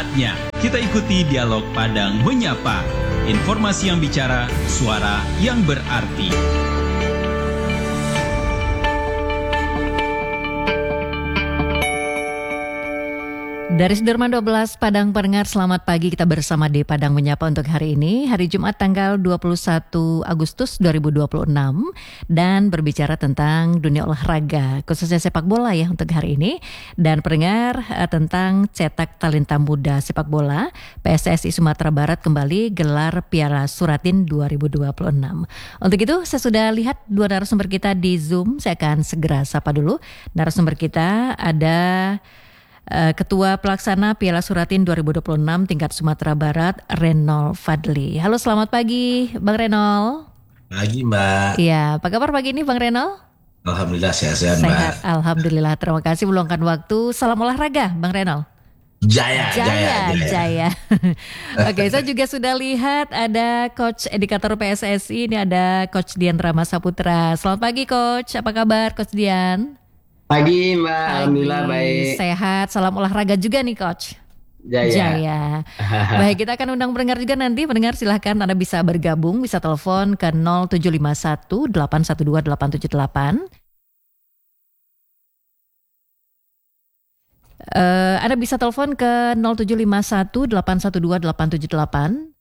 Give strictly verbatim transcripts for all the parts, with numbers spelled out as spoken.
Saatnya kita ikuti dialog Padang Menyapa. Informasi yang bicara, suara yang berarti. Dari Sudirman dua belas, Padang pendengar, selamat pagi. Kita bersama di Padang Menyapa untuk hari ini, hari Jumat tanggal dua puluh satu Agustus dua ribu dua puluh enam, dan berbicara tentang dunia olahraga, khususnya sepak bola ya untuk hari ini. Dan pendengar, tentang cetak talenta muda sepak bola, P S S I Sumatera Barat kembali gelar Piala Suratin dua ribu dua puluh enam. Untuk itu saya sudah lihat dua narasumber kita di Zoom. Saya akan segera sapa dulu. Narasumber kita ada Ketua Pelaksana Piala Suratin dua ribu dua puluh enam tingkat Sumatera Barat, Renold Fadli. Halo, selamat pagi Bang Renold. Pagi Mbak. Iya, apa kabar pagi ini Bang Renold? Alhamdulillah sehat-sehat Mbak. Sehat, Alhamdulillah. Terima kasih meluangkan waktu. Salam olahraga Bang Renold. Jaya, Jaya, jaya, jaya. jaya. Oke, saya juga sudah lihat ada Coach Edukator P S S I. Ini ada Coach Dian Rama Saputra. Selamat pagi Coach, apa kabar Coach Dian? Pagi Mbak, alhamdulillah baik. Sehat, salam olahraga juga nih Coach. Jaya. Jaya. Baik, kita akan undang pendengar juga nanti. Pendengar silahkan Anda bisa bergabung, bisa telepon ke nol tujuh lima satu delapan satu dua delapan tujuh delapan. Uh, Anda bisa telepon ke nol tujuh lima satu delapan satu dua delapan tujuh delapan.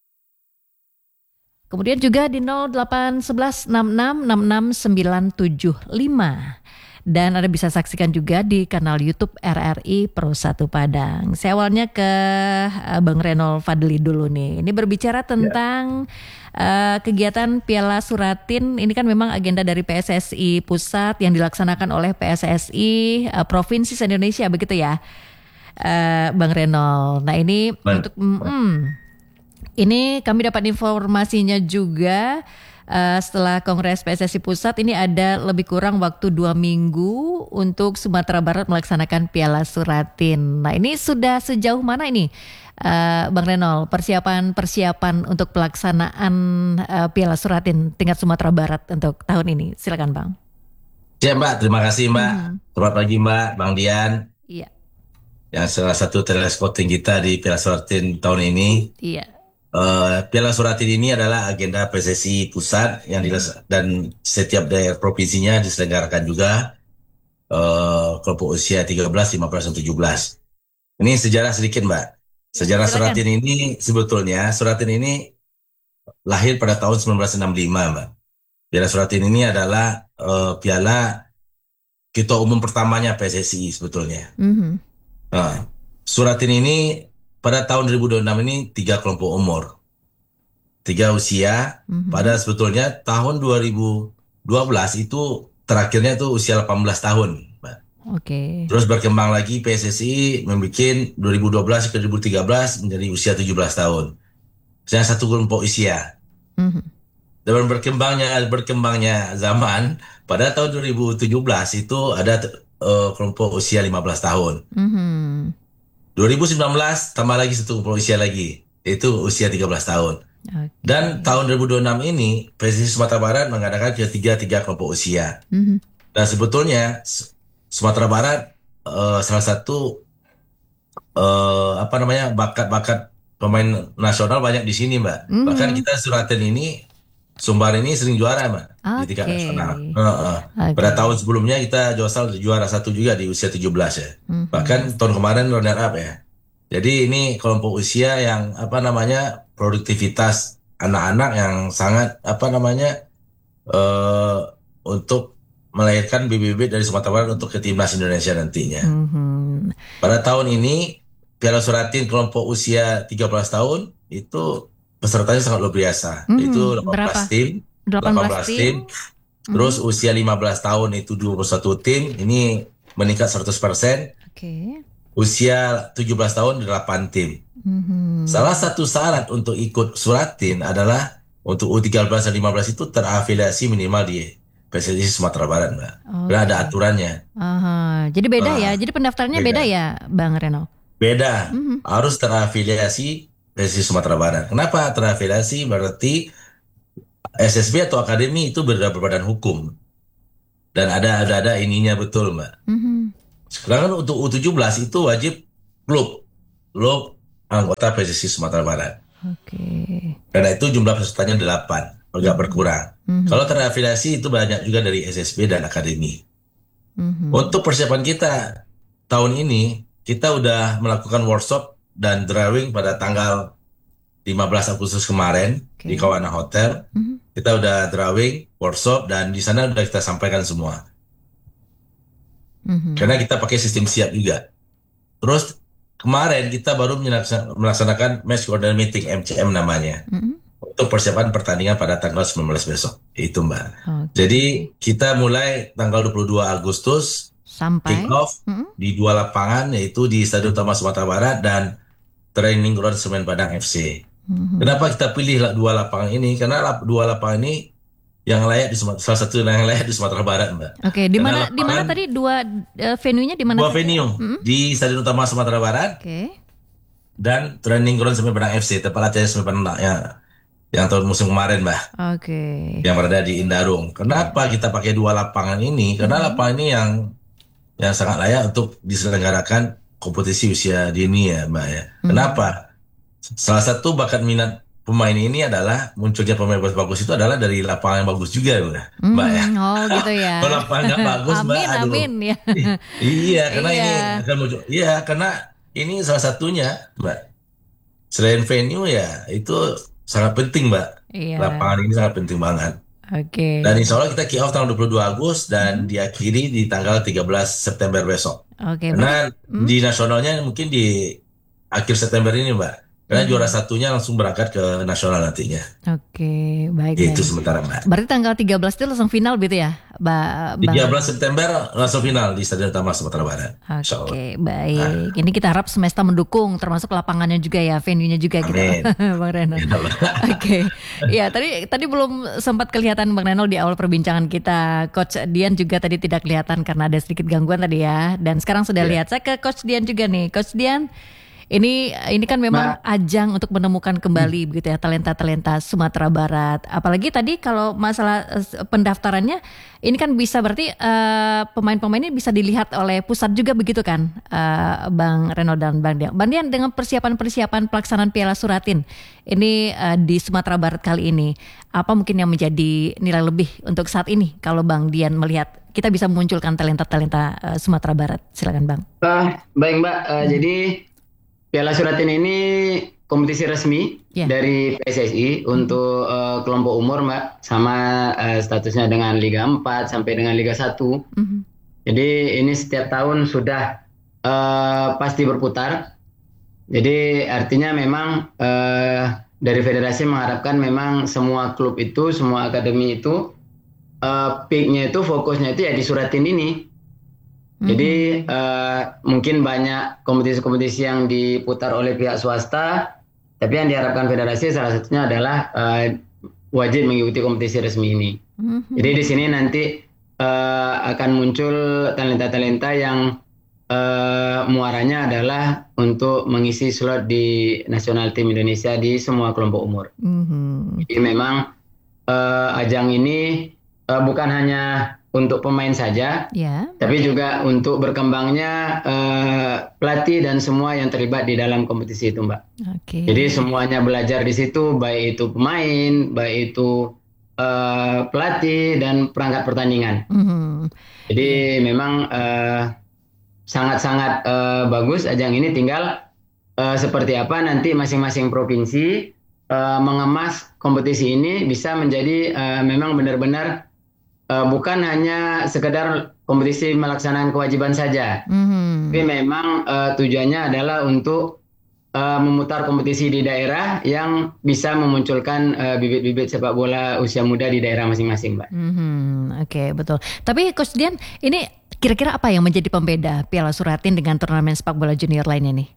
Kemudian juga di nol delapan satu satu enam enam enam enam sembilan tujuh lima. Dan Anda bisa saksikan juga di kanal YouTube R R I Pro satu Padang. Saya awalnya ke Bang Renold Fadli dulu nih. Ini berbicara tentang ya. uh, kegiatan Piala Suratin. Ini kan memang agenda dari P S S I Pusat yang dilaksanakan oleh P S S I uh, Provinsi se-Indonesia, begitu ya, uh, Bang Renold. Nah ini Bang. untuk mm, ini kami dapat informasinya juga. Uh, setelah Kongres P S S I Pusat ini ada lebih kurang waktu dua minggu untuk Sumatera Barat melaksanakan Piala Suratin. Nah ini sudah sejauh mana ini uh, Bang Renold persiapan-persiapan untuk pelaksanaan uh, Piala Suratin tingkat Sumatera Barat untuk tahun ini? Silakan Bang. Ya Mbak, terima kasih Mbak. Hmm. Selamat pagi Mbak, Bang Dian. Iya. Yang salah satu teleskoting kita di Piala Suratin tahun ini. Iya. Uh, Piala Suratin ini adalah agenda P S S I Pusat yang diles- dan setiap daerah provinsinya diselenggarakan juga uh, kelompok usia tiga belas, lima belas, dan tujuh belas. Ini sejarah sedikit Mbak. Sejarah Silakan. Suratin ini sebetulnya, Suratin ini lahir pada tahun sembilan belas enam puluh lima Mbak. Piala Suratin ini adalah uh, piala ketua umum pertamanya P S S I sebetulnya. Mm-hmm. Nah, Suratin ini pada tahun dua ribu dua puluh enam ini tiga kelompok umur, tiga usia. Mm-hmm. Pada sebetulnya tahun dua ribu dua belas itu terakhirnya itu usia delapan belas tahun. Oke. Okay. Terus berkembang lagi P S S I membuat dua ribu dua belas ke dua ribu tiga belas menjadi usia tujuh belas tahun. Saya satu kelompok usia. Mm-hmm. Dan berkembangnya berkembangnya zaman pada tahun dua ribu tujuh belas itu ada uh, kelompok usia lima belas tahun. Mm-hmm. dua ribu sembilan belas tambah lagi satu kelompok usia lagi, itu usia tiga belas tahun. Okay. Dan tahun dua ribu dua puluh enam ini P S S I Sumatera Barat mengadakan ketiga tiga kelompok usia. Mm-hmm. Dan sebetulnya Sumatera Barat uh, salah satu uh, apa namanya bakat-bakat pemain nasional banyak di sini Mbak. Mm-hmm. Bahkan kita Suratin ini Sumbar ini sering juara Mbak, okay, di tingkat nasional. Uh, uh. Okay. Pada tahun sebelumnya kita juara juara satu juga di usia tujuh belas ya. Mm-hmm. Bahkan tahun kemarin runner up ya. Jadi ini kelompok usia yang apa namanya produktivitas anak-anak yang sangat apa namanya uh, untuk melahirkan bibit-bibit dari Sumatera Barat untuk ke timnas Indonesia nantinya. Mm-hmm. Pada tahun ini Piala Suratin kelompok usia tiga belas tahun itu pesertanya sangat luar biasa. Hmm, itu delapan belas berapa? tim, delapan belas tim. Terus hmm. usia lima belas tahun itu dua puluh satu tim, ini meningkat seratus persen. Oke. Okay. Usia tujuh belas tahun delapan tim. Hmm. Salah satu syarat untuk ikut Suratin adalah untuk U tiga belas dan lima belas itu terafiliasi minimal di P S S I Sumatera Barat, Mbak. Okay. Karena ada aturannya. Aha. Jadi beda uh, ya. Jadi pendaftarannya beda, beda ya, Bang Renold? Beda. Hmm. Harus terafiliasi P S S I Sumatera Barat. Kenapa terafiliasi? Berarti S S B atau akademi itu berbadan hukum dan ada ada ada ininya betul Mbak. Mm-hmm. Sekarang untuk U tujuh belas itu wajib klub, klub anggota P S S I Sumatera Barat. Oke. Karena itu jumlah pesertanya delapan, agak berkurang. Mm-hmm. Kalau terafiliasi itu banyak juga dari S S B dan akademi. Mm-hmm. Untuk persiapan kita tahun ini, kita udah melakukan workshop dan drawing pada tanggal lima belas Agustus kemarin okay. di Kawana Hotel. Mm-hmm. Kita udah drawing, workshop, dan di sana udah kita sampaikan semua. Mm-hmm. Karena kita pakai sistem siap juga. Terus kemarin kita baru melaksanakan match coordinate meeting M C M namanya mm-hmm. untuk persiapan pertandingan pada tanggal sembilan belas besok. Itu Mbak. Okay. Jadi kita mulai tanggal dua puluh dua Agustus sampai kick off mm-hmm. di dua lapangan, yaitu di Stadion Utama Sumatera Barat dan Training Ground Semen Padang F C. Mm-hmm. Kenapa kita pilih dua lapangan ini? Karena dua lapangan ini yang layak di Sumatera, salah satu yang layak di Sumatera Barat, Mbak. Oke, okay, di mana di mana tadi dua uh, venue-nya di mana? Dua venue mm-hmm. di Stadion Utama Sumatera Barat. Oke. Okay. Dan Training Ground Semen Padang F C, tempat latihan Semen Padang yang yang tahun musim kemarin, Mbak. Oke. Okay. Yang berada di Indarung. Kenapa kita pakai dua lapangan ini? Karena mm-hmm. lapangan ini yang yang sangat layak untuk diselenggarakan kompetisi usia dini ya, Mbak ya. Mm-hmm. Kenapa? Salah satu bakat minat pemain ini adalah munculnya pemain bagus-bagus itu adalah dari lapangan yang bagus juga, mm, Mbak ya. Oh gitu ya. Kalau lapangan nggak bagus, Mbak. Amin, aduh. Amin ya. Iya, karena iya. ini akan muncul. Iya, karena ini salah satunya, Mbak. Selain venue ya, itu sangat penting, Mbak. Iya. Lapangan ini sangat penting banget. Oke. Okay. Dan insya Allah kita kick off tanggal dua puluh dua Agustus dan hmm. diakhiri di tanggal tiga belas September besok. Oke. Okay, karena hmm. di nasionalnya mungkin di akhir September ini, Mbak. Karena hmm. juara satunya langsung berangkat ke nasional nantinya. Oke, baik. Itu baik. Sementara, Mbak. Berarti tanggal tiga belas itu langsung final gitu ya, Mbak? tiga belas September langsung final di Stadion Utama Sumatera Barat. Oke, okay, baik. Nah. Ini kita harap semesta mendukung, termasuk lapangannya juga ya, venue-nya juga gitu. Bang Reno. Oke. Okay. Ya, tadi tadi belum sempat kelihatan Bang Reno di awal perbincangan kita. Coach Dian juga tadi tidak kelihatan karena ada sedikit gangguan tadi ya. Dan sekarang sudah yeah. lihat. Saya ke Coach Dian juga nih. Coach Dian, Ini ini kan memang Ma. ajang untuk menemukan kembali hmm. begitu ya talenta-talenta Sumatera Barat. Apalagi tadi kalau masalah uh, pendaftarannya ini kan bisa berarti uh, pemain-pemain ini bisa dilihat oleh pusat juga begitu kan, uh, Bang Reno dan Bang Dian. Bang Dian, dengan persiapan-persiapan pelaksanaan Piala Suratin ini uh, di Sumatera Barat kali ini, apa mungkin yang menjadi nilai lebih untuk saat ini kalau Bang Dian melihat kita bisa memunculkan talenta-talenta uh, Sumatera Barat? Silakan Bang. Uh, baik Mbak, uh, hmm. jadi Piala Suratin ini kompetisi resmi yeah. dari P S S I mm-hmm. untuk uh, kelompok umur, Mbak, sama uh, statusnya dengan Liga empat sampai dengan Liga satu. Mm-hmm. Jadi ini setiap tahun sudah uh, pasti berputar. Jadi artinya memang uh, dari federasi mengharapkan memang semua klub itu, semua akademi itu uh, peaknya itu, fokusnya itu ya di Suratin ini. Jadi mm-hmm. uh, mungkin banyak kompetisi-kompetisi yang diputar oleh pihak swasta, tapi yang diharapkan federasi salah satunya adalah uh, wajib mengikuti kompetisi resmi ini. Mm-hmm. Jadi di sini nanti uh, akan muncul talenta-talenta yang uh, muaranya adalah untuk mengisi slot di nasional tim Indonesia di semua kelompok umur. Mm-hmm. Jadi memang uh, ajang ini uh, bukan hanya untuk pemain saja, yeah. tapi juga untuk berkembangnya uh, pelatih dan semua yang terlibat di dalam kompetisi itu, Mbak. Okay. Jadi semuanya belajar di situ, baik itu pemain, baik itu uh, pelatih dan perangkat pertandingan. Mm-hmm. Jadi yeah. memang uh, sangat-sangat uh, bagus ajang ini. Tinggal uh, seperti apa nanti masing-masing provinsi uh, mengemas kompetisi ini bisa menjadi uh, memang benar-benar Uh, bukan hanya sekedar kompetisi melaksanakan kewajiban saja, mm-hmm. tapi memang uh, tujuannya adalah untuk uh, memutar kompetisi di daerah yang bisa memunculkan uh, bibit-bibit sepak bola usia muda di daerah masing-masing, Mbak. Mm-hmm. Oke, okay, betul. Tapi Coach Dian, ini kira-kira apa yang menjadi pembeda Piala Suratin dengan turnamen sepak bola junior lainnya nih?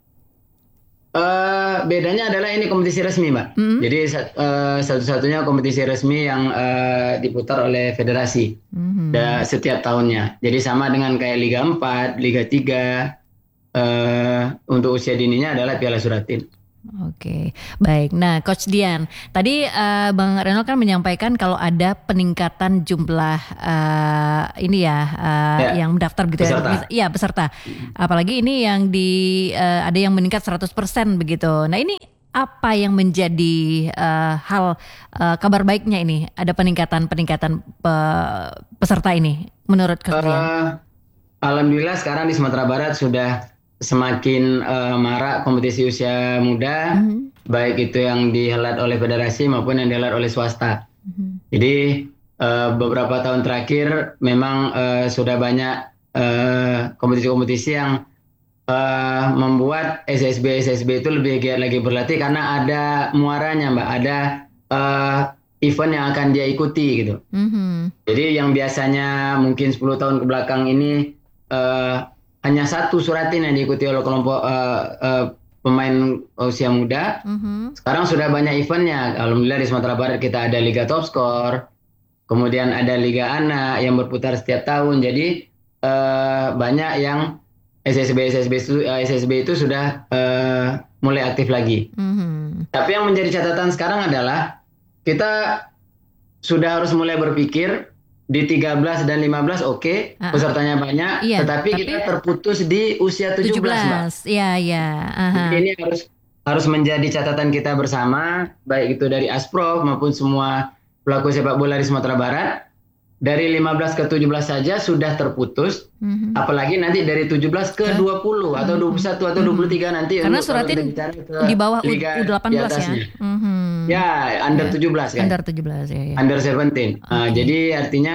Uh, bedanya adalah ini kompetisi resmi, Mbak. Mm-hmm. Jadi uh, satu-satunya kompetisi resmi yang uh, diputar oleh federasi mm-hmm. da, setiap tahunnya. Jadi sama dengan kayak Liga empat, Liga tiga, uh, untuk usia dininya adalah Piala Suratin. Oke, baik. Nah, Coach Dian, tadi uh, Bang Renold kan menyampaikan kalau ada peningkatan jumlah uh, ini ya, uh, ya yang mendaftar gitu peserta. ya. Iya, peserta. Apalagi ini yang di uh, ada yang meningkat seratus persen begitu. Nah, ini apa yang menjadi uh, hal uh, kabar baiknya ini? Ada peningkatan-peningkatan pe- peserta ini menurut Coach Dian? Uh, Alhamdulillah sekarang di Sumatera Barat sudah semakin uh, marak kompetisi usia muda, mm-hmm. baik itu yang dihelat oleh federasi maupun yang dihelat oleh swasta. Mm-hmm. Jadi uh, beberapa tahun terakhir memang uh, sudah banyak uh, kompetisi-kompetisi yang uh, membuat S S B S S B itu lebih giat lagi berlatih karena ada muaranya, Mbak, ada uh, event yang akan dia ikuti gitu. Mm-hmm. Jadi yang biasanya mungkin sepuluh tahun ke belakang ini uh, hanya satu suratin yang diikuti oleh kelompok uh, uh, pemain usia muda. Mm-hmm. Sekarang sudah banyak eventnya. Alhamdulillah di Sumatera Barat kita ada Liga Top Score, kemudian ada Liga Anak yang berputar setiap tahun. Jadi uh, banyak yang S S B S S B itu, uh, S S B itu sudah uh, mulai aktif lagi. Mm-hmm. Tapi yang menjadi catatan sekarang adalah kita sudah harus mulai berpikir di tiga belas dan lima belas oke, okay, uh, pesertanya banyak, iya, tetapi, tapi kita terputus di usia tujuh belas, Mbak. Iya, iya. Uh-huh. Ini harus harus menjadi catatan kita bersama, baik itu dari Asprof maupun semua pelaku sepak bola di Sumatera Barat. Dari lima belas ke tujuh belas saja sudah terputus, mm-hmm. apalagi nanti dari tujuh belas ke dua puluh mm-hmm. atau dua puluh satu atau dua puluh tiga nanti. Karena suratin di bawah U delapan belas ya. Mm-hmm. Ya, under yeah. tujuh belas kan. Under tujuh belas ya. ya. Under tujuh belas. Okay. Uh, jadi artinya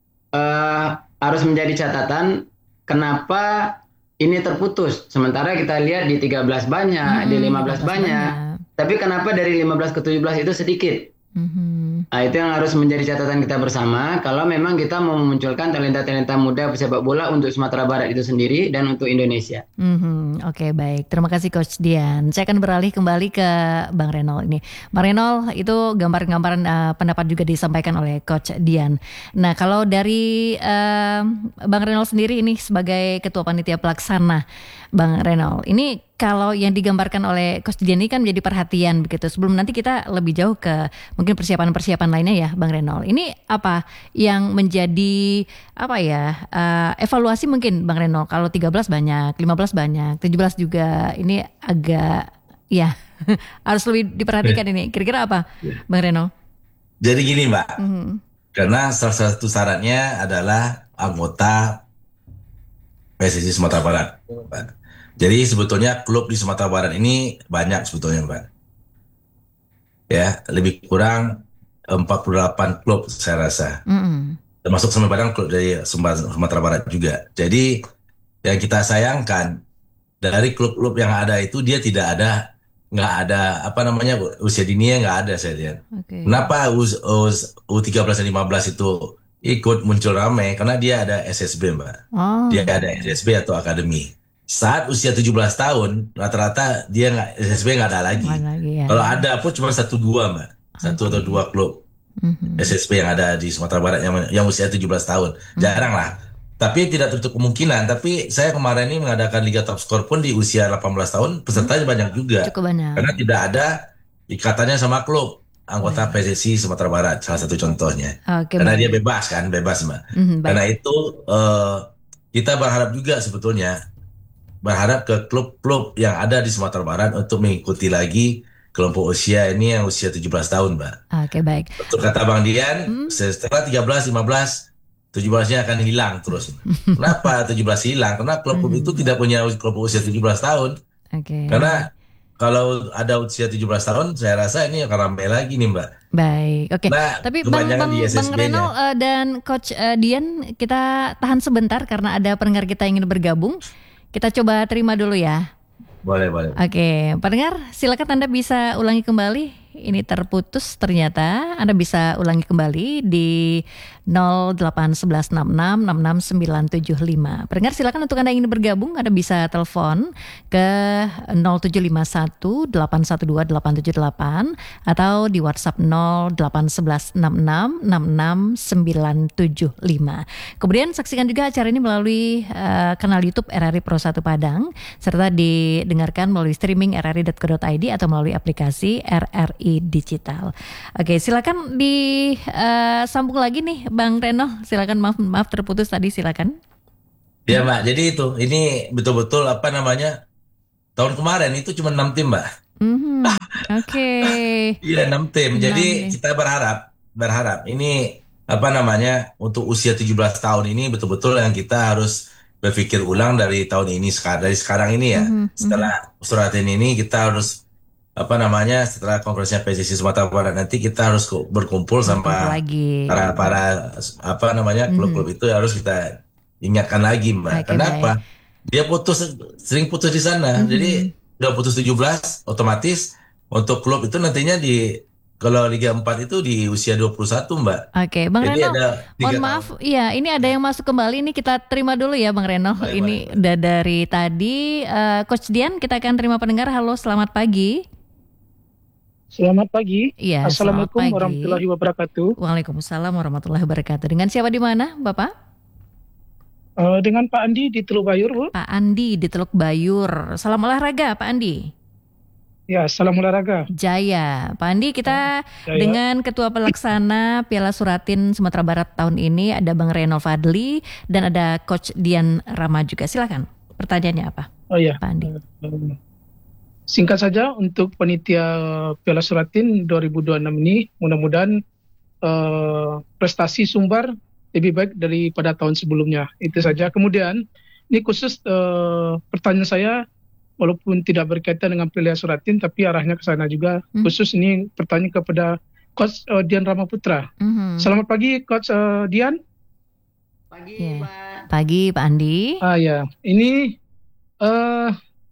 uh, harus menjadi catatan kenapa ini terputus. Sementara kita lihat di tiga belas banyak, mm-hmm. di lima belas banyak. banyak. Tapi kenapa dari lima belas ke tujuh belas itu sedikit? Mm-hmm. Nah, itu yang harus menjadi catatan kita bersama. Kalau memang kita mau memunculkan talenta-talenta muda pesepak bola untuk Sumatera Barat itu sendiri dan untuk Indonesia. Mm-hmm. Oke, okay, baik. Terima kasih Coach Dian. Saya akan beralih kembali ke Bang Renold ini. Bang Renold, itu gambaran-gambaran uh, pendapat juga disampaikan oleh Coach Dian. Nah, kalau dari uh, Bang Renold sendiri ini sebagai Ketua Panitia Pelaksana, Bang Renold, ini kalau yang digambarkan oleh Coach Dian ini kan menjadi perhatian begitu. Sebelum nanti kita lebih jauh ke mungkin persiapan-persiapan lainnya ya, Bang Renold. Ini apa yang menjadi apa ya uh, evaluasi mungkin, Bang Renold? Kalau tiga belas banyak, lima belas banyak, tujuh belas juga. Ini agak ya harus lebih diperhatikan ini. Kira-kira apa, Bang Renold? Jadi gini, Mbak. Mm-hmm. Karena salah satu syaratnya adalah anggota P S S I Sumatera Barat, Mbak. Jadi sebetulnya klub di Sumatera Barat ini banyak sebetulnya, Mbak. Ya, lebih kurang empat puluh delapan klub saya rasa. Mm-hmm. Termasuk sama Padang klub dari Sumatera Barat juga. Jadi yang kita sayangkan dari klub-klub yang ada itu dia tidak ada, nggak ada apa namanya usia dini nggak ada saya lihat. Okay. Kenapa U tiga belas dan lima belas itu ikut muncul ramai? Karena dia ada S S B, Mbak. Oh. Dia ada S S B atau akademi. Saat usia tujuh belas tahun, rata-rata dia nggak S S B nggak ada lagi. lagi ya. Kalau ada pun cuma satu dua, Mbak. Satu okay. atau dua klub mm-hmm. S S B yang ada di Sumatera Barat yang, yang usia tujuh belas tahun. Mm-hmm. Jarang lah. Tapi tidak tertutup kemungkinan. Tapi saya kemarin ini mengadakan Liga Top Score pun di usia delapan belas tahun, pesertanya mm-hmm. banyak juga. Cukup banyak. Karena tidak ada ikatannya sama klub. Anggota oh, P S S I Sumatera Barat, salah satu contohnya. Okay, Karena baik. Dia bebas kan, bebas, Mbak. Mm-hmm, Karena itu uh, kita berharap juga sebetulnya berharap ke klub-klub yang ada di Sumatera Barat untuk mengikuti lagi kelompok usia ini yang usia tujuh belas tahun, Mbak. Oke, okay, baik. Untuk kata Bang Dian, hmm. setelah tiga belas, lima belas, tujuh belasnya akan hilang terus. Kenapa tujuh belas hilang? Karena klub-klub hmm. itu tidak punya kelompok usia tujuh belas tahun. Oke. Okay. Karena kalau ada usia tujuh belas tahun, saya rasa ini akan ramai lagi nih, Mbak. Baik, oke. Okay. Nah, tapi Bang, Bang, Bang Renold uh, dan Coach uh, Dian, kita tahan sebentar karena ada pendengar kita yang ingin bergabung. Kita coba terima dulu ya. Boleh, boleh. Oke, pendengar silakan Anda bisa ulangi kembali ini terputus ternyata. Anda bisa ulangi kembali di nol delapan satu satu enam enam enam enam sembilan tujuh lima. Pendengar silakan untuk Anda yang ingin bergabung, Anda bisa telepon ke nol tujuh lima satu delapan satu dua delapan tujuh delapan atau di WhatsApp nol delapan satu satu enam enam enam enam sembilan tujuh lima. Kemudian saksikan juga acara ini melalui uh, kanal YouTube R R I Pro satu Padang serta didengarkan melalui streaming r r i dot co dot i d atau melalui aplikasi R R I Digital. Oke, silakan disambung uh, lagi nih Bang Reno. Silakan, maaf maaf terputus tadi, silakan. Ya Mbak, jadi itu ini betul-betul apa namanya tahun kemarin itu cuma enam tim Mbak. Mm-hmm. Oke. Okay. Iya enam tim. Jadi nih. kita berharap berharap ini apa namanya untuk usia tujuh belas tahun ini betul-betul yang kita harus berpikir ulang dari tahun ini sekarang dari sekarang ini ya. Mm-hmm. Setelah Suratin ini kita harus apa namanya setelah kongresnya P S S I Sumatera Barat nanti kita harus berkumpul sama lagi. para para apa namanya klub-klub mm-hmm. itu harus kita ingatkan lagi Mbak. Okay, kenapa? Baik. Dia putus sering putus di sana. Mm-hmm. Jadi udah putus tujuh belas otomatis untuk klub itu nantinya di kalau Liga empat itu di usia dua puluh satu Mbak. Oke, Bang Jadi Reno, mohon maaf, iya ini ada yang masuk kembali, ini kita terima dulu ya Bang Reno. Baik, ini baik. Udah dari tadi, uh, Coach Dian kita akan terima pendengar. Halo, selamat pagi. Selamat pagi. Iya, Assalamualaikum pagi. warahmatullahi wabarakatuh. Waalaikumsalam warahmatullahi wabarakatuh. Dengan siapa di mana, Bapak? Uh, dengan Pak Andi di Teluk Bayur, Bu. Pak Andi di Teluk Bayur. Salam olahraga, Pak Andi. Ya, salam olahraga. Jaya. Pak Andi, kita Jaya. Dengan Ketua Pelaksana Piala Suratin Sumatera Barat tahun ini ada Bang Reno Fadli dan ada Coach Dian Rama juga. Silakan. Pertanyaannya apa? Oh iya. Pak Andi. Uh, Singkat saja untuk panitia Piala Suratin dua ribu dua puluh enam ini mudah-mudahan uh, prestasi Sumbar lebih baik daripada tahun sebelumnya. Itu saja. Kemudian ini khusus uh, pertanyaan saya walaupun tidak berkaitan dengan Piala Suratin tapi arahnya ke sana juga. Hmm. Khusus ini pertanyaan kepada Coach uh, Dian Rama Putra. Hmm. Selamat pagi Coach uh, Dian. Pagi yeah. Pak. Pagi Pak Andi. Ah ya, ini uh,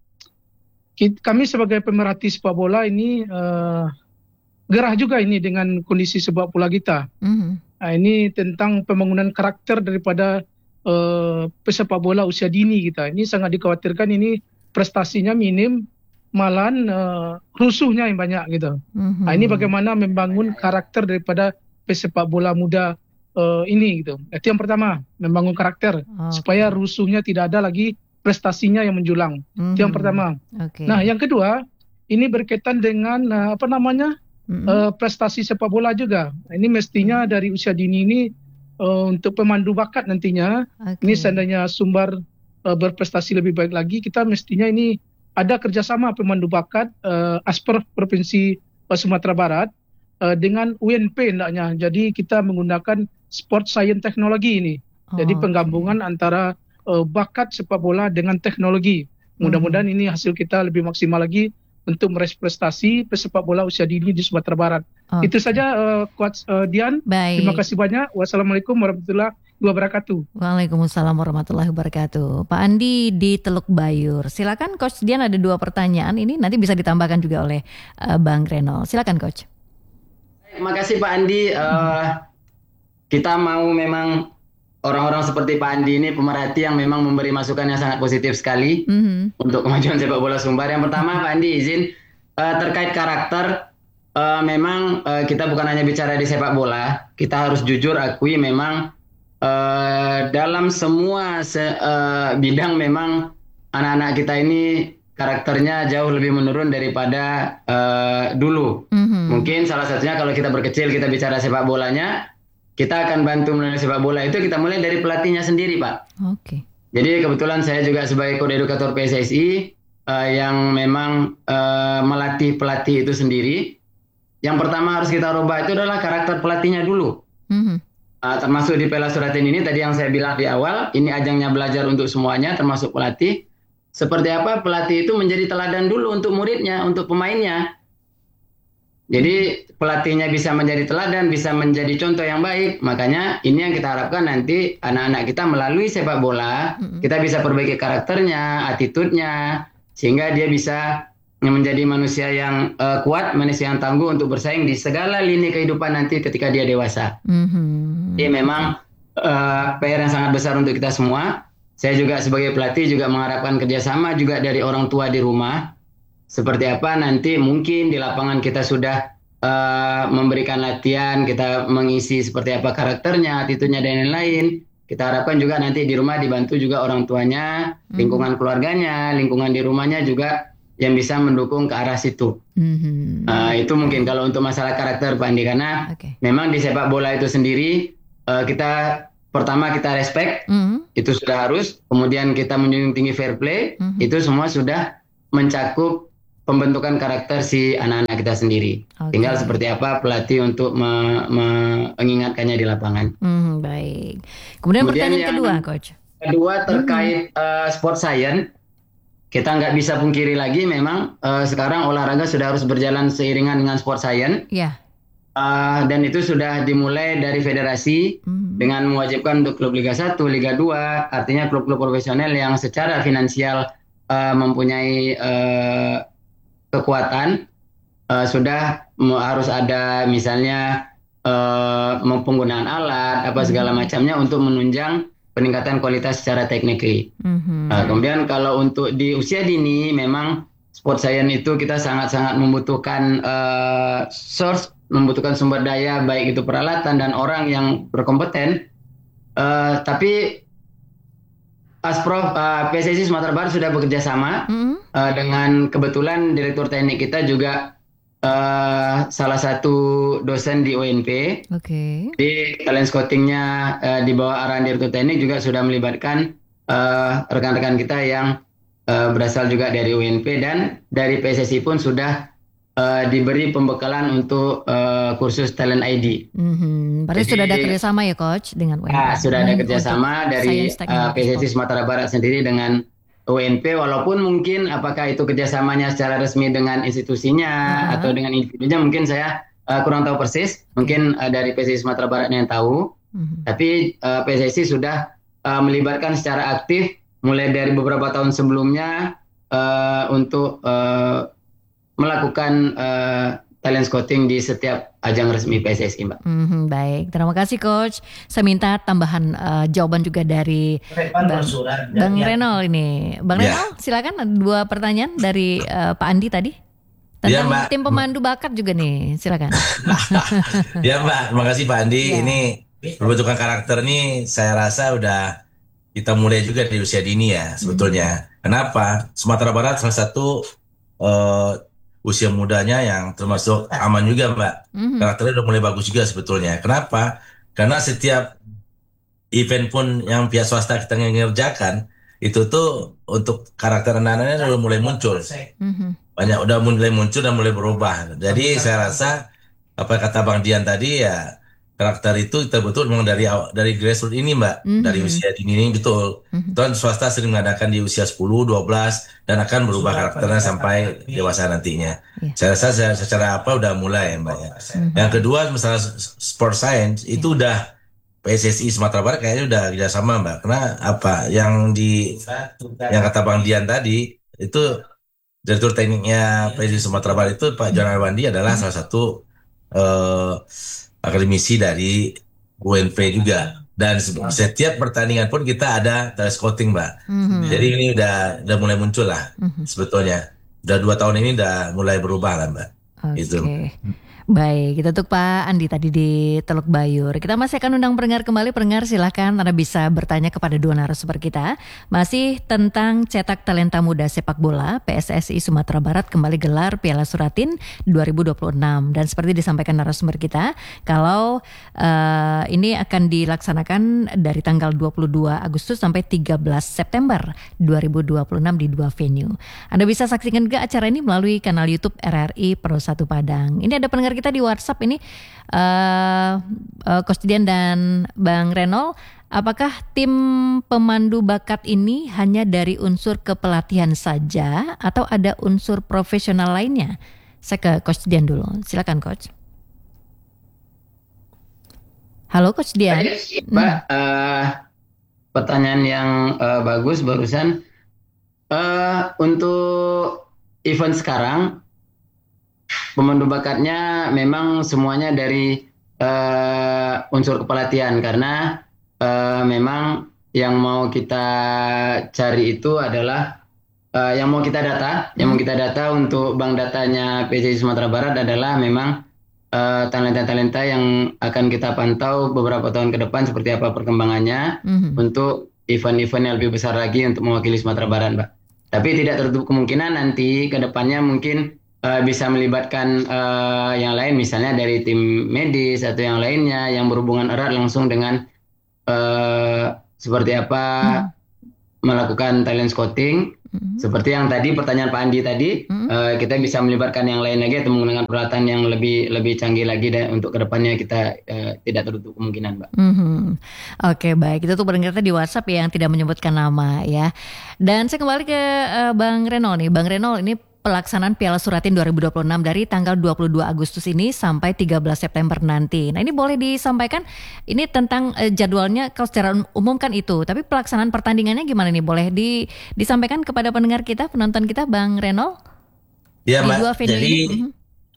kami sebagai pemerhati sepak bola ini uh, gerah juga ini dengan kondisi sepak bola kita. Mm-hmm. Nah, ini tentang pembangunan karakter daripada uh, pesepak bola usia dini kita. Ini sangat dikhawatirkan ini prestasinya minim, malahan uh, rusuhnya yang banyak gitu. Mm-hmm. Nah, ini bagaimana membangun karakter daripada pesepak bola muda uh, ini gitu. Itu yang pertama, membangun karakter okay. supaya rusuhnya tidak ada lagi prestasinya yang menjulang. Mm-hmm. Itu yang pertama. Okay. Nah, yang kedua, ini berkaitan dengan uh, apa namanya mm-hmm. uh, prestasi sepak bola juga. Ini mestinya dari usia dini ini uh, untuk pemandu bakat nantinya. Okay. Ini seandainya Sumbar uh, berprestasi lebih baik lagi, kita mestinya ini ada kerjasama pemandu bakat uh, Asper Provinsi uh, Sumatera Barat uh, dengan U N P hendaknya. Jadi kita menggunakan Sport Science Teknologi ini. Oh, Jadi penggabungan okay. antara bakat sepak bola dengan teknologi. Mudah-mudahan hmm. ini hasil kita lebih maksimal lagi untuk meraih prestasi pesepak bola usia dini di Sumatera Barat. Okay. Itu saja uh, Coach uh, Dian. Baik. Terima kasih banyak. Wassalamualaikum warahmatullahi wabarakatuh. Waalaikumsalam warahmatullahi wabarakatuh. Pak Andi di Teluk Bayur. Silakan Coach Dian, ada dua pertanyaan ini nanti bisa ditambahkan juga oleh uh, Bang Reno. Silakan Coach. Terima kasih Pak Andi. Uh, kita mau memang orang-orang seperti Pak Andi ini pemerhati yang memang memberi masukan yang sangat positif sekali mm-hmm. untuk kemajuan sepak bola Sumbar. Yang pertama Pak Andi izin uh, terkait karakter, uh, memang uh, kita bukan hanya bicara di sepak bola, kita harus jujur akui memang uh, dalam semua se- uh, bidang memang anak-anak kita ini karakternya jauh lebih menurun daripada uh, dulu. Mm-hmm. Mungkin salah satunya kalau kita berkecil kita bicara sepak bolanya, kita akan bantu melalui sepak bola itu kita mulai dari pelatihnya sendiri, Pak. Oke. Okay. Jadi kebetulan saya juga sebagai koedukator P S S I uh, yang memang uh, melatih pelatih itu sendiri. Yang pertama harus kita rubah itu adalah karakter pelatihnya dulu. Mm-hmm. Uh, termasuk di Piala Suratin ini tadi yang saya bilang di awal, ini ajangnya belajar untuk semuanya, termasuk pelatih. Seperti apa pelatih itu menjadi teladan dulu untuk muridnya, untuk pemainnya. Jadi pelatihnya bisa menjadi teladan, bisa menjadi contoh yang baik. Makanya ini yang kita harapkan nanti anak-anak kita melalui sepak bola, mm-hmm. kita bisa perbaiki karakternya, attitude-nya, sehingga dia bisa menjadi manusia yang uh, kuat, manusia yang tangguh untuk bersaing di segala lini kehidupan nanti ketika dia dewasa. Mm-hmm. Jadi memang uh, P R yang sangat besar untuk kita semua. Saya juga sebagai pelatih juga mengharapkan kerjasama juga dari orang tua di rumah. Seperti apa nanti mungkin di lapangan kita sudah uh, memberikan latihan, kita mengisi seperti apa karakternya, attitude-nya dan lain-lain. Kita harapkan juga nanti di rumah dibantu juga orang tuanya, lingkungan keluarganya, lingkungan di rumahnya juga yang bisa mendukung ke arah situ. Mm-hmm. Uh, itu mungkin kalau untuk masalah karakter Pak Andi, karena okay. memang di sepak bola itu sendiri uh, kita pertama kita respect, mm-hmm. itu sudah harus. Kemudian kita menjunjung tinggi fair play, mm-hmm. itu semua sudah mencakup pembentukan karakter si anak-anak kita sendiri. Okay. Tinggal seperti apa pelatih untuk me- me- mengingatkannya di lapangan. Mm, baik. Kemudian, Kemudian pertanyaan kedua, Coach. Kedua terkait mm-hmm. uh, sport science, kita nggak bisa pungkiri lagi memang uh, sekarang olahraga sudah harus berjalan seiringan dengan sport science. Iya. Yeah. Uh, dan itu sudah dimulai dari federasi mm-hmm. dengan mewajibkan untuk klub Liga satu, Liga dua, artinya klub-klub profesional yang secara finansial uh, mempunyai uh, kekuatan uh, sudah m- harus ada misalnya uh, penggunaan alat apa segala mm-hmm. macamnya untuk menunjang peningkatan kualitas secara teknikly. Mm-hmm. Uh, kemudian kalau untuk di usia dini memang sport science itu kita sangat-sangat membutuhkan uh, source, membutuhkan sumber daya baik itu peralatan dan orang yang berkompeten. Uh, tapi Asprof uh, P S S I Sumatera Barat sudah bekerja sama mm-hmm. uh, dengan kebetulan direktur teknik kita juga uh, salah satu dosen di U N P. Oke. Okay. Di talent scoutingnya uh, di bawah arahan direktur teknik juga sudah melibatkan uh, rekan-rekan kita yang uh, berasal juga dari U N P, dan dari P S S I pun sudah Uh, diberi pembekalan untuk uh, kursus talent I D. Mm-hmm. Berarti Jadi, sudah ada kerjasama ya Coach dengan U N P? Ah, sudah ada kerjasama dari uh, P S S I Sumatera Barat sendiri dengan U N P, walaupun mungkin apakah itu kerjasamanya secara resmi dengan institusinya uh-huh. atau dengan individunya mungkin saya uh, kurang tahu persis. Mungkin uh, dari P S S I Sumatera Barat yang tahu. Uh-huh. Tapi uh, P S S I sudah uh, melibatkan secara aktif mulai dari beberapa tahun sebelumnya uh, untuk uh, melakukan uh, talent scouting di setiap ajang resmi P S S I, Mbak. Mm-hmm, baik, terima kasih Coach. Saya minta tambahan uh, jawaban juga dari Bang, Bang Renol ini. Bang ya. Renol, silakan ada dua pertanyaan dari uh, Pak Andi tadi. Tentang ya, tim pemandu bakat juga nih, silakan. Ya Mbak, terima kasih Pak Andi. Ya. Ini pembentukan karakter nih saya rasa udah kita mulai juga di usia dini ya sebetulnya. Mm-hmm. Kenapa? Sumatera Barat salah satu uh, usia mudanya yang termasuk aman juga Mbak. Mm-hmm. Karakternya udah mulai bagus juga sebetulnya. Kenapa? Karena setiap event pun yang pihak swasta kita ngerjakan, itu tuh untuk karakter anak-anaknya udah mulai muncul. Mm-hmm. Banyak udah mulai muncul dan mulai berubah. Jadi mm-hmm. saya rasa, apa kata Bang Dian tadi ya, karakter itu kita betul memang dari dari grassroots ini Mbak, mm-hmm. dari usia dini ini betul. Mm-hmm. Tuan swasta sering mengadakan di usia sepuluh, dua belas dan akan berubah karakternya sampai dewasa nantinya. Yeah. Saya rasa saya, secara apa udah mulai Mbak ya. Mm-hmm. Yang kedua masalah sport science yeah. itu udah P S S I Sumatera Barat kayaknya udah kerjasama Mbak. Karena apa yang di yang kata Bang Dian tadi itu direktur tekniknya P S S I Sumatera Barat itu Pak Jonan Wandi adalah mm-hmm. salah satu uh, akademisi dari U N P juga, dan setiap pertandingan pun kita ada talent scouting Mbak. Mm-hmm. Jadi ini udah udah mulai muncul lah mm-hmm. sebetulnya. Udah dua tahun ini udah mulai berubah lah Mbak. Okay. Itu. Baik, kita untuk Pak Andi tadi di Teluk Bayur. Kita masih akan undang pendengar kembali. Pendengar silakan Anda bisa bertanya kepada dua narasumber kita. Masih tentang cetak talenta muda sepak bola, P S S I Sumatera Barat kembali gelar Piala Suratin dua ribu dua puluh enam. Dan seperti disampaikan narasumber kita, kalau uh, ini akan dilaksanakan dari tanggal dua puluh dua Agustus sampai tiga belas September dua ribu dua puluh enam di dua venue. Anda bisa saksikan juga acara ini melalui kanal YouTube R R I Pro satu Padang. Ini ada pendengar kita di WhatsApp ini, uh, uh, Coach Dian dan Bang Renol, apakah tim pemandu bakat ini hanya dari unsur kepelatihan saja atau ada unsur profesional lainnya? Saya ke Coach Dian dulu, silakan Coach. Halo Coach Dian. Mbak, hmm. uh, pertanyaan yang uh, bagus barusan. Uh, untuk event sekarang pemandu bakatnya memang semuanya dari uh, unsur kepelatihan karena uh, memang yang mau kita cari itu adalah uh, yang mau kita data, hmm. yang mau kita data untuk bank datanya P S S I Sumatera Barat adalah memang Uh, talenta-talenta yang akan kita pantau beberapa tahun ke depan seperti apa perkembangannya mm-hmm. untuk event-event yang lebih besar lagi untuk mewakili Sumatera Barat, Mbak. Tapi tidak tertutup kemungkinan nanti ke depannya mungkin uh, bisa melibatkan uh, yang lain, misalnya dari tim medis atau yang lainnya yang berhubungan erat langsung dengan uh, seperti apa mm-hmm. melakukan talent scouting. Mm-hmm. Seperti yang tadi pertanyaan Pak Andi tadi, mm-hmm. uh, kita bisa melibatkan yang lain lagi atau menggunakan peralatan yang lebih lebih canggih lagi dan untuk kedepannya kita uh, tidak tertutup kemungkinan, Mbak. Mm-hmm. Oke, baik. Itu tuh barangkali di WhatsApp yang tidak menyebutkan nama ya. Dan saya kembali ke uh, Bang Renol nih. Bang Renol, ini pelaksanaan Piala Suratin dua ribu dua puluh enam dari tanggal dua puluh dua Agustus ini sampai tiga belas September nanti. Nah, ini boleh disampaikan ini tentang uh, jadwalnya kalau secara umum kan itu, tapi pelaksanaan pertandingannya gimana nih? Boleh di, disampaikan kepada pendengar kita, penonton kita, Bang Renol? Iya, Mbak. Jadi uh-huh.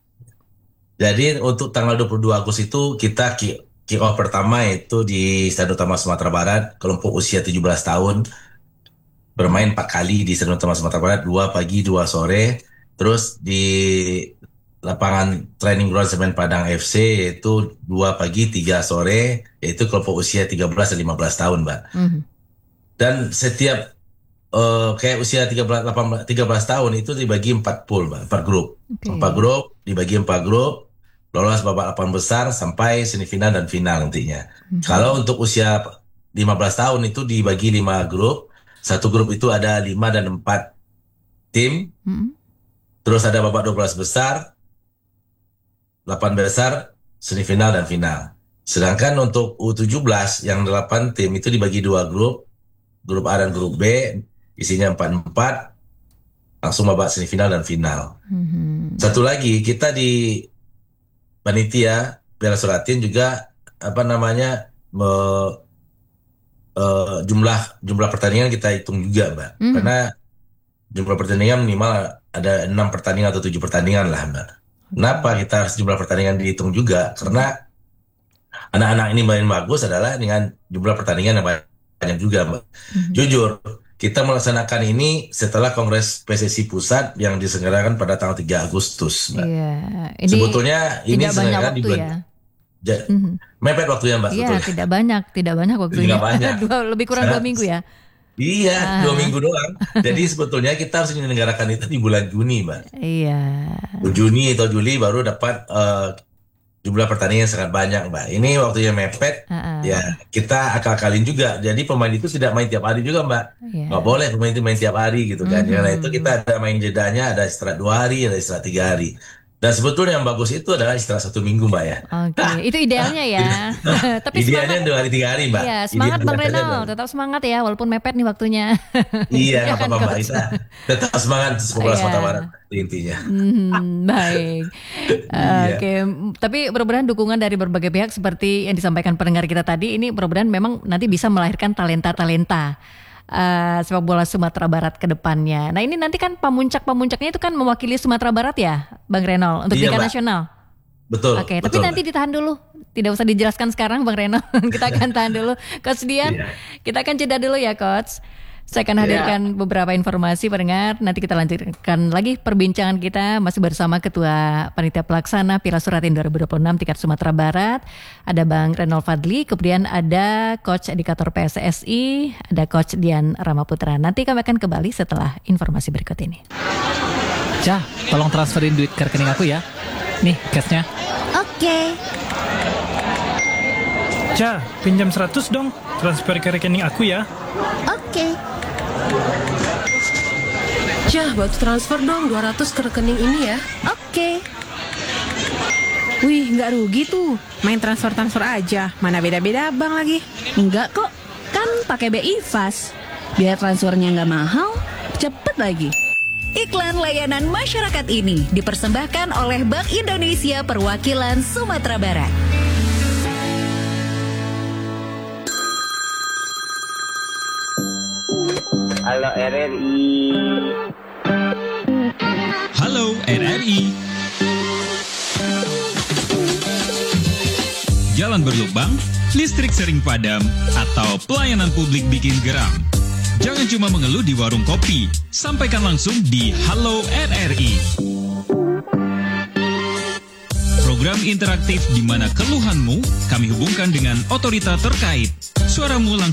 jadi untuk tanggal dua puluh dua Agustus itu kita kick off pertama itu di Stadion Utama Sumatera Barat, kelompok usia tujuh belas tahun. Bermain empat kali di Stadion Utama Sumatera Barat, dua pagi, dua sore. Terus di lapangan training ground Semen Padang F C yaitu dua pagi, tiga sore, yaitu kelompok usia tiga belas dan lima belas tahun, Mbak. Mm-hmm. Dan setiap uh, kayak usia tiga belas, delapan belas, tiga belas tahun itu dibagi empat pool, Mbak, empat grup. Okay. Empat grup, dibagi empat grup, lolos babak delapan besar sampai semifinal dan final nantinya. Mm-hmm. Kalau untuk usia lima belas tahun itu dibagi lima grup. Satu grup itu ada lima dan empat tim. Hmm. Terus ada babak dua belas besar, delapan besar, semifinal dan final. Sedangkan untuk U tujuh belas yang delapan tim itu dibagi dua grup. Grup A dan grup B, isinya empat empat, langsung babak semifinal dan final. Hmm. Satu lagi, kita di panitia Piala Suratin juga apa namanya me, Uh, jumlah jumlah pertandingan kita hitung juga, Mbak. Mm. Karena jumlah pertandingan minimal ada enam pertandingan atau tujuh pertandingan lah, Mbak. Kenapa kita harus jumlah pertandingan dihitung juga? Karena anak-anak ini main bagus adalah dengan jumlah pertandingan yang banyak juga, Mbak. Mm. Jujur, kita melaksanakan ini setelah Kongres P S S I Pusat yang diselenggarakan pada tanggal tiga Agustus, Mbak. Yeah. Ini sebetulnya ini diselenggarakan di bulan ya? Ja, mm-hmm. mepet waktunya, Mbak. Iya, tidak banyak, tidak banyak waktunya. Tidak banyak. dua, lebih kurang dua minggu ya. Iya, ah. dua minggu doang. Jadi sebetulnya kita harus menyelenggarakan itu di bulan Juni, Mbak. Iya. Juni atau Juli baru dapat uh, jumlah pertandingan sangat banyak, Mbak. Ini waktunya mepet. Uh-uh. Ya, kita akal-akalin juga. Jadi pemain itu tidak main tiap hari juga, Mbak. Yeah. Nggak boleh pemain itu main tiap hari gitu kan. Mm-hmm. Karena itu kita ada main jedanya, ada istirahat dua hari, ada istirahat tiga hari. Dan sebetulnya yang bagus itu adalah istirahat satu minggu, Mbak ya. Oke, okay. Itu idealnya ya. Tapi idealnya dua hari tiga hari, Mbak. Iya, semangat Bang Renal, tetap semangat ya walaupun mepet nih waktunya. Iya, nggak apa-apa, Mbak. Kita tetap semangat semoga Sumatera Barat intinya. Hmm, baik. Oke, okay. Tapi mudah-mudahan dukungan dari berbagai pihak seperti yang disampaikan pendengar kita tadi ini mudah-mudahan memang nanti bisa melahirkan talenta-talenta Uh, sepak bola Sumatera Barat ke depannya. Nah ini nanti kan pamuncak-pamuncaknya itu kan mewakili Sumatera Barat ya, Bang Renol, untuk iya, tingkat nasional. Betul. Oke, okay, tapi betul, nanti ditahan dulu. Tidak usah dijelaskan sekarang, Bang Renol. Kita akan tahan dulu. Coach Dian, iya. Kita akan jeda dulu ya, Coach. Saya akan hadirkan yeah. beberapa informasi pendengar. Nanti kita lanjutkan lagi perbincangan kita masih bersama Ketua Panitia Pelaksana Piala Suratin dua ribu dua puluh enam tingkat Sumatera Barat. Ada Bang Renol Fadli, kemudian ada Coach Edukator P S S I, ada Coach Dian Ramaputra. Nanti kami akan kembali setelah informasi berikut ini. Cah, tolong transferin duit ke rekening aku ya. Nih, cashnya. Oke. Okay. Cah, pinjam seratus dong. Transfer ke rekening aku ya. Oke. Okay. Cah, bantu transfer dong dua ratus ke rekening ini ya. Oke. Okay. Wih, nggak rugi tuh. Main transfer-transfer aja. Mana beda-beda bank lagi. Enggak kok. Kan pakai B I F A S. Biar transfernya nggak mahal, cepet lagi. Iklan layanan masyarakat ini dipersembahkan oleh Bank Indonesia Perwakilan Sumatera Barat. Halo R R I. Halo R R I. Jalan berlubang, listrik sering padam, atau pelayanan publik bikin geram. Jangan cuma mengeluh di warung kopi, sampaikan langsung di Halo R R I. Program interaktif di mana keluhanmu kami hubungkan dengan otorita terkait. Suaramu langsung